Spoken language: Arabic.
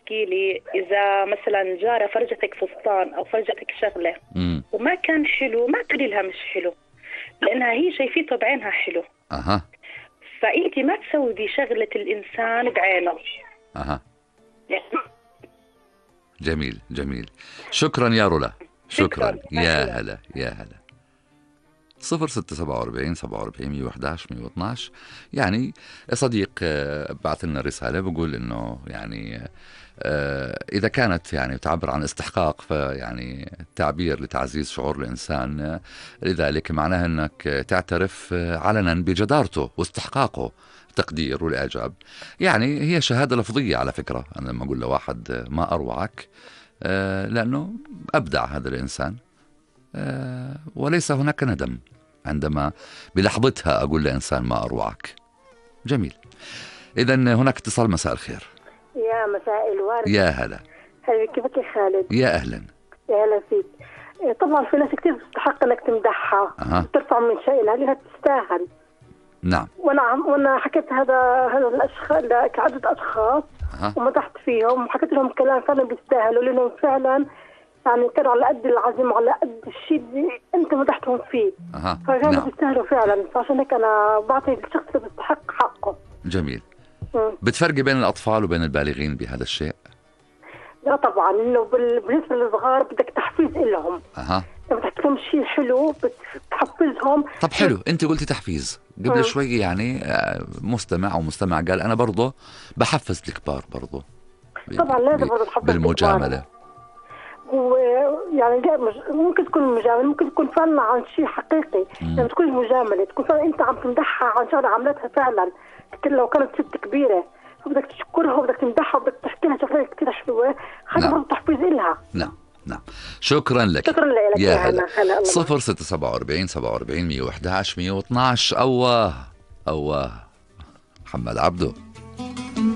تحكي لي إذا مثلا جارة فرجتك فستان أو فرجتك شغلة وما كان حلو، ما تقولي لها مش حلو، لأنها هي شايفته بعينها حلو. فأنت ما تسودي شغلة الإنسان بعينه. جميل جميل. شكرا يا رولا، شكرا. يا هلا يا هلا. 0647 47 111 112. يعني صديق بعث لنا رسالة بقول إنه يعني إذا كانت يعني تعبر عن استحقاق، فيعني تعبير لتعزيز شعور الإنسان، لذلك معناها أنك تعترف علنا بجدارته واستحقاقه، تقدير والإعجاب. يعني هي شهادة لفظية على فكرة. أنا لما أقول لواحد ما أروعك لأنه أبدع هذا الإنسان، وليس هناك ندم عندما بلحظتها أقول لإنسان ما أروعك. جميل. إذن هناك اتصال. مساء الخير. يا مساء الورد. يا هلا. كيفك يا خالد؟ يا أهلا. يا هلا فيك. طبعا في ناس كتير تستحق انك تمدحها وترفع من شأنها لانها تستاهل. نعم. وانا حكيت هذا الاشخاص لعدة اشخاص ومدحت فيهم وحكيت لهم كلام فعلا بيستاهلوا، لانهم فعلا يعني كانوا على قد العزم وعلى قد الشيء اللي انت مدحتهم فيه. فكانوا بيستاهلوا فعلا، فعشان هيك انا بعطي الشخص اللي بيستحق حقه. جميل. بتفرقي بين الأطفال وبين البالغين بهذا الشيء؟ لا طبعا، انه بالنسبه للصغار بدك تحفيز لهم. لما تحكي لهم شيء حلو بتحفزهم. طب حلو، انت قلتي تحفيز قبل شوي، يعني مستمع او مستمع قال انا برضه بحفز الكبار برضه. طبعا لازم برضه تحفز بالمجامله. ويعني ممكن تكون مجامله، ممكن تكون فن عن شيء حقيقي. لما تكون مجامله تكون فعلا انت عم تمدحها عن شغله عملتها فعلا، لو كانت ست كبيره بدك تشكرها وبدك تمدحها وبدك تحكي لها شغلات كثير حلوه، هذا برضه تحفيز لها. نعم نعم. شكرا لك. شكرا لك يا هلا. 0647 47 111 112. أواه محمد عبده.